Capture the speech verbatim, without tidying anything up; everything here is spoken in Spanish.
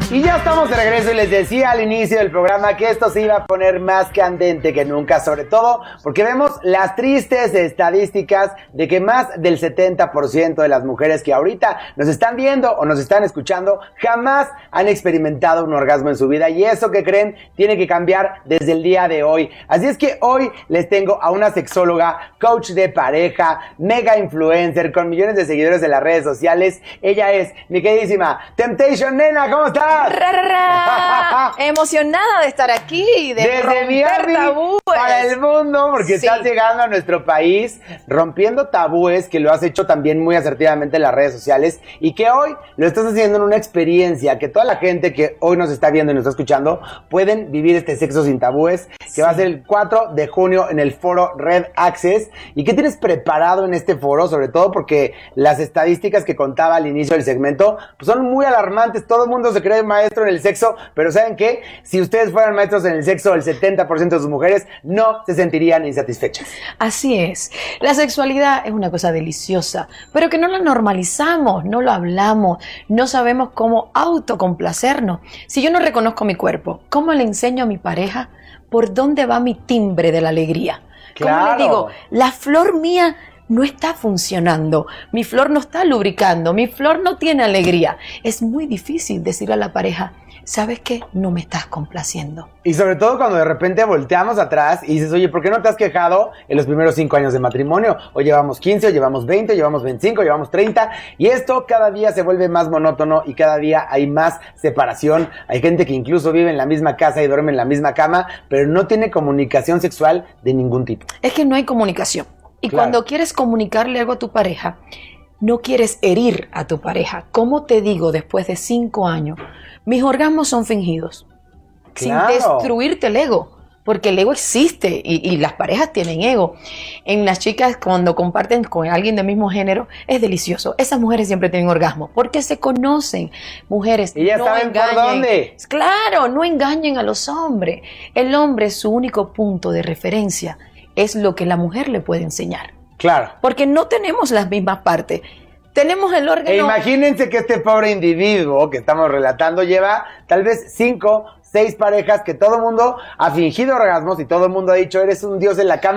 Y ya estamos de regreso y les decía al inicio del programa que esto se iba a poner más candente que nunca, sobre todo porque vemos las tristes estadísticas de que más del setenta por ciento de las mujeres que ahorita nos están viendo o nos están escuchando jamás han experimentado un orgasmo en su vida, y eso que creen tiene que cambiar desde el día de hoy. Así es que hoy les tengo a una sexóloga, coach de pareja, mega influencer con millones de seguidores en las redes sociales. Ella es mi queridísima Temptation Nena. ¿Cómo estás? Ra, ra, ra. Emocionada de estar aquí y de Desde romper Miami tabúes para el mundo, porque sí. estás llegando a nuestro país rompiendo tabúes, que lo has hecho también muy asertivamente en las redes sociales y que hoy lo estás haciendo en una experiencia que toda la gente que hoy nos está viendo y nos está escuchando pueden vivir este sexo sin tabúes, que sí. va a ser el cuatro de junio en el foro Red Access. ¿Y qué tienes preparado en este foro? Sobre todo porque las estadísticas que contaba al inicio del segmento pues son muy alarmantes. Todo el mundo se cree maestro en el sexo, pero ¿saben qué? Si ustedes fueran maestros en el sexo, el setenta por ciento de sus mujeres no se sentirían insatisfechas. Así es. La sexualidad es una cosa deliciosa, pero que no la normalizamos, no lo hablamos, no sabemos cómo autocomplacernos. Si yo no reconozco mi cuerpo, ¿cómo le enseño a mi pareja por dónde va mi timbre de la alegría? Claro. ¿Cómo le digo? La flor mía no está funcionando, mi flor no está lubricando, mi flor no tiene alegría. Es muy difícil decirle a la pareja, ¿sabes qué? No me estás complaciendo. Y sobre todo cuando de repente volteamos atrás y dices, oye, ¿por qué no te has quejado en los primeros cinco años de matrimonio? O llevamos quince, o llevamos veinte, o llevamos veinticinco, o llevamos treinta. Y esto cada día se vuelve más monótono y cada día hay más separación. Hay gente que incluso vive en la misma casa y duerme en la misma cama, pero no tiene comunicación sexual de ningún tipo. Es que no hay comunicación. Y claro. Cuando quieres comunicarle algo a tu pareja, no quieres herir a tu pareja. ¿Cómo te digo después de cinco años? Mis orgasmos son fingidos. Claro. Sin destruirte el ego. Porque el ego existe y, y las parejas tienen ego. En las chicas, cuando comparten con alguien del mismo género, es delicioso. Esas mujeres siempre tienen orgasmo porque se conocen. Mujeres, y ya no saben engañen. por dónde. Claro, no engañen a los hombres. El hombre, su único punto de referencia es lo que la mujer le puede enseñar. Claro. Porque no tenemos las mismas partes. Tenemos el órgano... E imagínense que este pobre individuo que estamos relatando lleva tal vez cinco, seis parejas, que todo el mundo ha fingido orgasmos y todo el mundo ha dicho, eres un dios en la cama.